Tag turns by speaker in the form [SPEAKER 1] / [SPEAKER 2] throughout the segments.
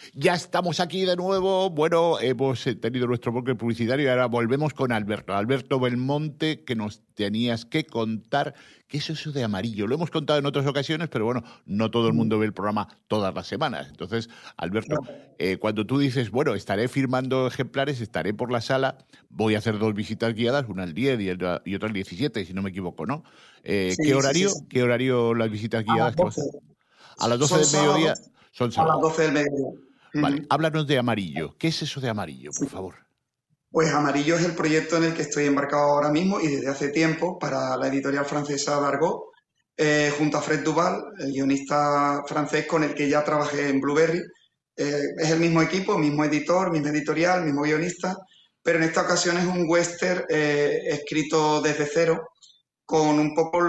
[SPEAKER 1] Ya estamos aquí de nuevo. Bueno, hemos tenido nuestro bloque publicitario y ahora volvemos con Alberto. Alberto Belmonte, que nos tenías que contar qué es eso de amarillo. Lo hemos contado en otras ocasiones, pero bueno, no todo el mundo ve el programa todas las semanas. Entonces, Alberto, cuando tú dices, bueno, estaré firmando ejemplares, estaré por la sala, voy a hacer 2 visitas guiadas, una al 10 y otra al 17, si no me equivoco, ¿no? ¿Qué
[SPEAKER 2] Sí, sí, sí,
[SPEAKER 1] horario?
[SPEAKER 2] sí.
[SPEAKER 1] ¿Qué horario las visitas
[SPEAKER 2] A las
[SPEAKER 1] guiadas que vas a
[SPEAKER 2] 12.
[SPEAKER 1] hacer? A las 12
[SPEAKER 2] Son
[SPEAKER 1] del mediodía
[SPEAKER 2] sábados
[SPEAKER 1] son
[SPEAKER 2] a las
[SPEAKER 1] sábados.
[SPEAKER 2] 12 del mediodía.
[SPEAKER 1] Vale,
[SPEAKER 2] Ujú.
[SPEAKER 1] háblanos de amarillo. ¿Qué es eso de amarillo, por
[SPEAKER 2] Sí.
[SPEAKER 1] favor?
[SPEAKER 2] Pues Amarillo es el proyecto en el que estoy embarcado ahora mismo y desde hace tiempo para la editorial francesa Dargaud, junto a Fred Duval, el guionista francés con el que ya trabajé en Blueberry. Es el mismo equipo, mismo editor, misma editorial, mismo guionista, pero en esta ocasión es un western escrito desde cero, con un poco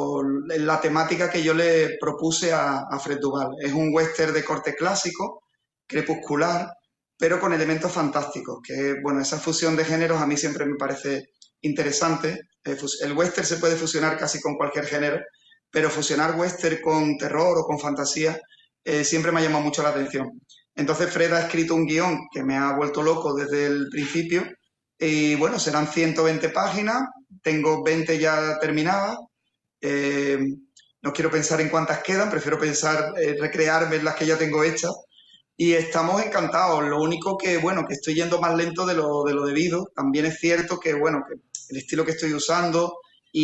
[SPEAKER 2] la temática que yo le propuse a Fred Duval. Es un western de corte clásico, crepuscular, pero con elementos fantásticos, que bueno, esa fusión de géneros a mí siempre me parece interesante. El western se puede fusionar casi con cualquier género, pero fusionar western con terror o con fantasía siempre me ha llamado mucho la atención. Entonces Fred ha escrito un guión que me ha vuelto loco desde el principio y bueno, serán 120 páginas, tengo 20 ya terminadas. Eh, no quiero pensar en cuántas quedan, prefiero pensar, recrearme en las que ya tengo hechas. Y estamos encantados. Lo único que, bueno, que estoy yendo más lento de lo debido. También es cierto que, bueno, que el estilo que estoy usando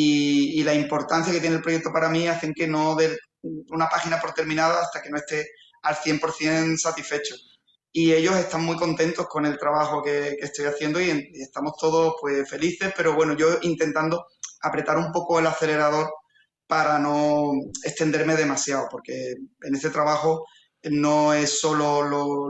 [SPEAKER 2] y la importancia que tiene el proyecto para mí hacen que no dé una página por terminada hasta que no esté al 100% satisfecho. Y ellos están muy contentos con el trabajo que estoy haciendo y estamos todos pues felices, pero bueno, yo intentando apretar un poco el acelerador para no extenderme demasiado, porque en este trabajo no es solo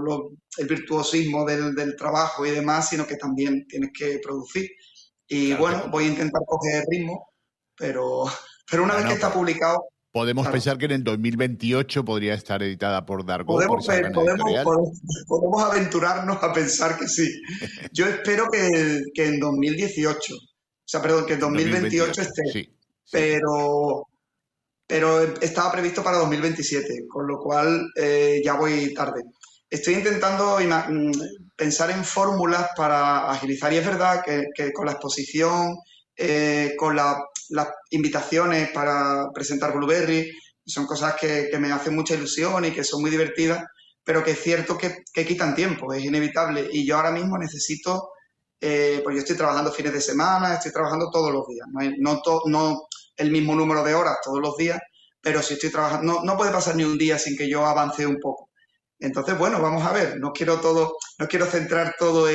[SPEAKER 2] el virtuosismo del trabajo y demás, sino que también tienes que producir. Y
[SPEAKER 1] Claro, te
[SPEAKER 2] bueno, voy a
[SPEAKER 1] comprendo.
[SPEAKER 2] intentar coger ritmo, pero, pero una
[SPEAKER 1] No,
[SPEAKER 2] vez que
[SPEAKER 1] no,
[SPEAKER 2] está publicado,
[SPEAKER 1] podemos
[SPEAKER 2] claro,
[SPEAKER 1] pensar que en el 2028 podría estar editada por Dargaud, por
[SPEAKER 2] podemos,
[SPEAKER 1] esa
[SPEAKER 2] pe-
[SPEAKER 1] gran
[SPEAKER 2] podemos,
[SPEAKER 1] editorial.
[SPEAKER 2] podemos, podemos aventurarnos a pensar que sí. Yo espero que en 2018, o sea, perdón, que en
[SPEAKER 1] En
[SPEAKER 2] 2028
[SPEAKER 1] 2028,
[SPEAKER 2] esté,
[SPEAKER 1] sí, sí, sí.
[SPEAKER 2] pero, pero estaba previsto para 2027, con lo cual ya voy tarde. Estoy intentando pensar en fórmulas para agilizar y es verdad que con la exposición, con las invitaciones para presentar Blueberry, son cosas que me hacen mucha ilusión y que son muy divertidas, pero que es cierto que quitan tiempo, es inevitable. Y yo ahora mismo necesito, pues yo estoy trabajando fines de semana, estoy trabajando todos los días, no el mismo número de horas todos los días, pero si estoy trabajando, no puede pasar ni un día sin que yo avance un poco. Entonces, bueno, vamos a ver, no quiero centrar todo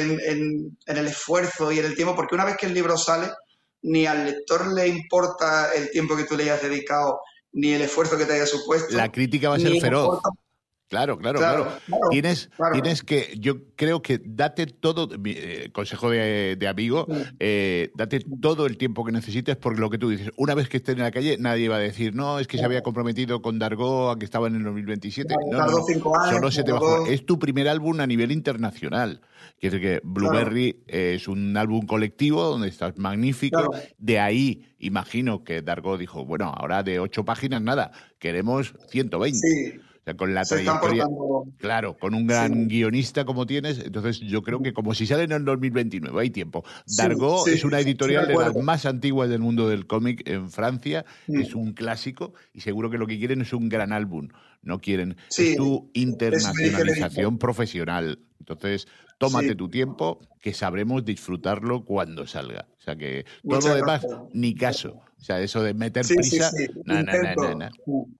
[SPEAKER 2] en el esfuerzo y en el tiempo, porque una vez que el libro sale, ni al lector le importa el tiempo que tú le hayas dedicado, ni el esfuerzo que te haya
[SPEAKER 1] La
[SPEAKER 2] supuesto,
[SPEAKER 1] crítica va a
[SPEAKER 2] ni
[SPEAKER 1] ser
[SPEAKER 2] le importa,
[SPEAKER 1] feroz. Claro, claro, claro.
[SPEAKER 2] claro, claro, claro.
[SPEAKER 1] Tienes que, yo creo que date todo, consejo de amigo,
[SPEAKER 2] Sí,
[SPEAKER 1] date
[SPEAKER 2] sí,
[SPEAKER 1] todo el tiempo que necesites, porque lo que tú dices, una vez que estés en la calle, nadie va a decir, no, es que se había
[SPEAKER 2] claro,
[SPEAKER 1] comprometido con Dargaud a que estaba en el 2027.
[SPEAKER 2] claro,
[SPEAKER 1] No, no,
[SPEAKER 2] tardó
[SPEAKER 1] no.
[SPEAKER 2] 5 años,
[SPEAKER 1] Solo se te va a jugar.
[SPEAKER 2] tardó,
[SPEAKER 1] Es tu primer álbum a nivel internacional. Quiere decir que
[SPEAKER 2] claro,
[SPEAKER 1] Blueberry es un álbum colectivo donde estás magnífico.
[SPEAKER 2] claro,
[SPEAKER 1] De ahí, imagino que Dargaud dijo, bueno, ahora de 8 páginas, nada, queremos 120.
[SPEAKER 2] sí,
[SPEAKER 1] O sea, con la
[SPEAKER 2] se están
[SPEAKER 1] trayectoria,
[SPEAKER 2] portando,
[SPEAKER 1] claro, con un
[SPEAKER 2] sí,
[SPEAKER 1] gran guionista como tienes, entonces yo creo que como si sale en el 2029, hay tiempo.
[SPEAKER 2] sí,
[SPEAKER 1] Dargaud
[SPEAKER 2] sí,
[SPEAKER 1] es una
[SPEAKER 2] sí, de
[SPEAKER 1] editorial de las
[SPEAKER 2] acuerdo.
[SPEAKER 1] más antiguas del mundo del cómic en Francia, es
[SPEAKER 2] Mm.
[SPEAKER 1] un clásico y seguro que lo que quieren es un gran álbum, no quieren, es
[SPEAKER 2] Sí,
[SPEAKER 1] tu
[SPEAKER 2] eso me dice el editor.
[SPEAKER 1] internacionalización profesional. Entonces, tómate
[SPEAKER 2] Sí,
[SPEAKER 1] tu tiempo, que sabremos disfrutarlo cuando salga. O sea, que todo lo
[SPEAKER 2] muchas
[SPEAKER 1] demás,
[SPEAKER 2] gracias.
[SPEAKER 1] ni caso. O sea, eso de meter
[SPEAKER 2] Sí, sí,
[SPEAKER 1] prisa,
[SPEAKER 2] sí,
[SPEAKER 1] nada, nada, nada,
[SPEAKER 2] intento.
[SPEAKER 1] nada.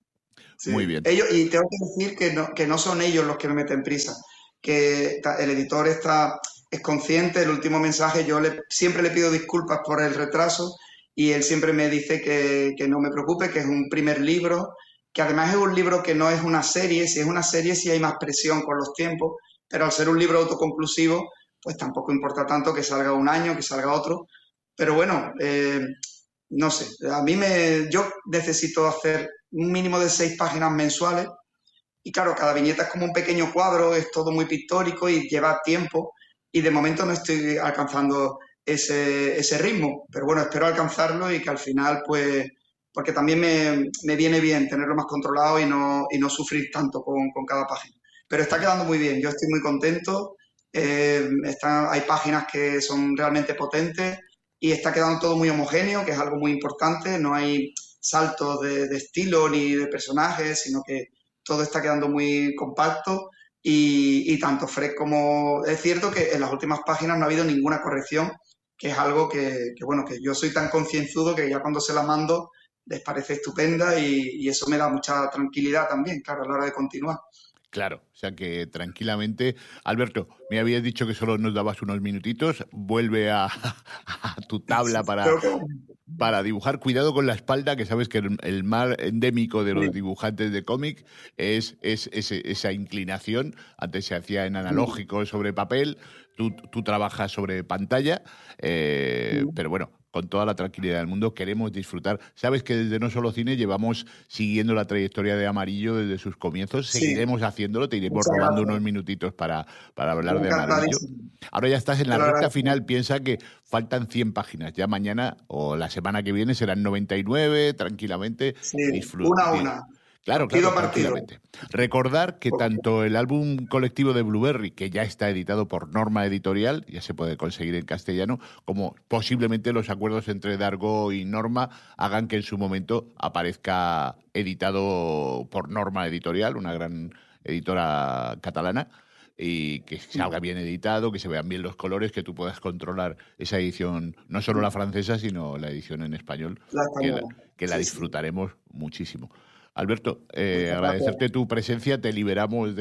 [SPEAKER 1] Muy
[SPEAKER 2] Sí.
[SPEAKER 1] bien.
[SPEAKER 2] Ellos, y tengo que decir que no son ellos los que me meten prisa, que el editor es consciente, el último mensaje, siempre le pido disculpas por el retraso y él siempre me dice que no me preocupe, que es un primer libro, que además es un libro que no es una serie, si es una serie sí hay más presión con los tiempos, pero al ser un libro autoconclusivo, pues tampoco importa tanto que salga un año, que salga otro, pero bueno, no sé, yo necesito hacer un mínimo de 6 páginas mensuales y claro, cada viñeta es como un pequeño cuadro, es todo muy pictórico y lleva tiempo y de momento no estoy alcanzando ese ritmo, pero bueno, espero alcanzarlo y que al final pues, porque también me viene bien tenerlo más controlado y no sufrir tanto con cada página. pero está quedando muy bien, yo estoy muy contento, hay páginas que son realmente potentes y está quedando todo muy homogéneo, que es algo muy importante, no hay saltos de estilo ni de personajes, sino que todo está quedando muy compacto y tanto Fred como... Es cierto que en las últimas páginas no ha habido ninguna corrección, que es algo bueno, que yo soy tan concienzudo que ya cuando se la mando les parece estupenda y eso me da mucha tranquilidad también, claro, a la hora de continuar.
[SPEAKER 1] Claro, o sea que tranquilamente. Alberto, me habías dicho que solo nos dabas unos minutitos. Vuelve a tu tabla
[SPEAKER 2] Creo que
[SPEAKER 1] para dibujar. Cuidado con la espalda, que sabes que el mal endémico de los dibujantes de cómic es esa inclinación. Antes se hacía en analógico sobre papel, tú trabajas sobre pantalla, pero bueno, con toda la tranquilidad del mundo queremos disfrutar. Sabes que desde No Solo Cine llevamos siguiendo la trayectoria de Amarillo desde sus comienzos,
[SPEAKER 2] sí,
[SPEAKER 1] seguiremos haciéndolo, te iremos
[SPEAKER 2] muchas
[SPEAKER 1] robando
[SPEAKER 2] gracias.
[SPEAKER 1] unos minutitos para hablar de Amarillo.
[SPEAKER 2] Encantadísimo.
[SPEAKER 1] Ahora ya estás en
[SPEAKER 2] Te
[SPEAKER 1] la
[SPEAKER 2] lo
[SPEAKER 1] recta
[SPEAKER 2] agradezco
[SPEAKER 1] final,
[SPEAKER 2] mucho.
[SPEAKER 1] piensa que faltan 100 páginas. Ya mañana o la semana que viene serán 99, tranquilamente.
[SPEAKER 2] Sí,
[SPEAKER 1] Disfrut
[SPEAKER 2] una a una,
[SPEAKER 1] Claro,
[SPEAKER 2] partido
[SPEAKER 1] claro,
[SPEAKER 2] a partido.
[SPEAKER 1] tranquilamente. Recordar que
[SPEAKER 2] Ok.
[SPEAKER 1] tanto el álbum colectivo de Blueberry, que ya está editado por Norma Editorial, ya se puede conseguir en castellano, como posiblemente los acuerdos entre Dargo y Norma hagan que en su momento aparezca editado por Norma Editorial, una gran editora catalana, y que salga bien editado, que se vean bien los colores, que tú puedas controlar esa edición, no solo la francesa, sino la edición en español,
[SPEAKER 2] La
[SPEAKER 1] que
[SPEAKER 2] española.
[SPEAKER 1] que la
[SPEAKER 2] Sí, sí.
[SPEAKER 1] disfrutaremos muchísimo. Alberto,
[SPEAKER 2] Muchas gracias.
[SPEAKER 1] agradecerte tu presencia, te liberamos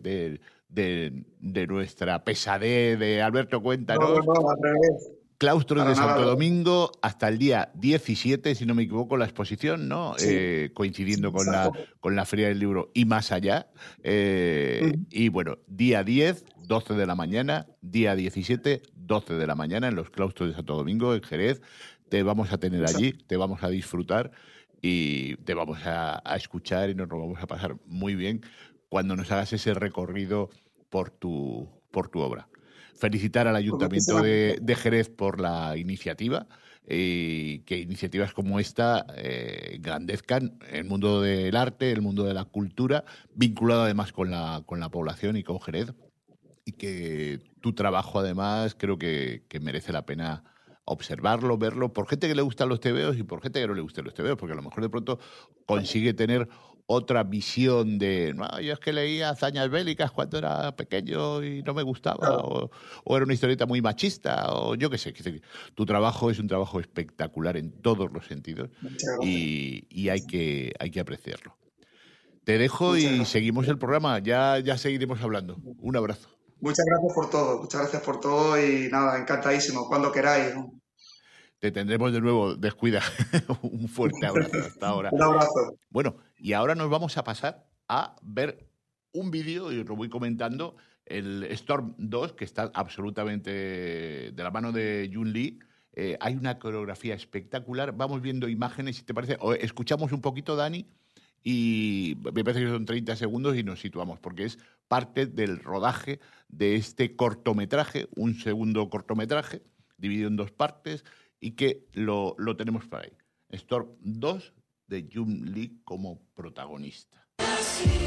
[SPEAKER 1] de nuestra pesadez de Alberto,
[SPEAKER 2] No, no,
[SPEAKER 1] cuéntanos.
[SPEAKER 2] no, al revés.
[SPEAKER 1] Claustros
[SPEAKER 2] Para
[SPEAKER 1] de
[SPEAKER 2] nada,
[SPEAKER 1] Santo
[SPEAKER 2] al revés.
[SPEAKER 1] Domingo hasta el día 17, si no me equivoco, la exposición, ¿no?
[SPEAKER 2] Sí, sí,
[SPEAKER 1] Coincidiendo
[SPEAKER 2] exacto.
[SPEAKER 1] con la Feria del Libro y más allá.
[SPEAKER 2] Ujú.
[SPEAKER 1] Y bueno, día 10, 12 de la mañana, día 17, 12 de la mañana en los Claustros de Santo Domingo, en Jerez. Te vamos a tener allí,
[SPEAKER 2] Exacto.
[SPEAKER 1] te vamos a disfrutar y te vamos a escuchar y nos lo vamos a pasar muy bien cuando nos hagas ese recorrido por tu obra. Felicitar al
[SPEAKER 2] Pues
[SPEAKER 1] Ayuntamiento
[SPEAKER 2] muchísimas gracias.
[SPEAKER 1] de Jerez por la iniciativa y que iniciativas como esta engrandezcan el mundo del arte, el mundo de la cultura, vinculado además con la población y con Jerez, y que tu trabajo además creo que merece la pena observarlo, verlo, por gente que le gustan los tebeos y por gente que no le gustan los tebeos, porque a lo mejor de pronto consigue tener otra visión de, no, yo es que leía hazañas bélicas cuando era pequeño y no me gustaba,
[SPEAKER 2] Claro,
[SPEAKER 1] o era una historieta muy machista, o yo qué sé. Tu trabajo es un trabajo espectacular en todos los sentidos
[SPEAKER 2] muchas gracias.
[SPEAKER 1] y hay que apreciarlo. Te dejo
[SPEAKER 2] Muchas
[SPEAKER 1] y
[SPEAKER 2] gracias.
[SPEAKER 1] seguimos el programa, ya seguiremos hablando. Un abrazo.
[SPEAKER 2] Muchas gracias por todo. Muchas gracias por todo y nada, encantadísimo. Cuando queráis, ¿no?
[SPEAKER 1] Te tendremos de nuevo, descuida. Un fuerte abrazo hasta ahora.
[SPEAKER 2] Un abrazo.
[SPEAKER 1] Bueno, y ahora nos vamos a pasar a ver un vídeo, y os lo voy comentando, el Storm 2, que está absolutamente de la mano de Jun Lee. Hay una coreografía espectacular. Vamos viendo imágenes, si te parece. O escuchamos un poquito, Dani, y me parece que son 30 segundos y nos situamos, porque es parte del rodaje de este cortometraje, un segundo cortometraje, dividido en dos partes, y que lo tenemos por ahí. Storm 2 de Jun Lee como protagonista.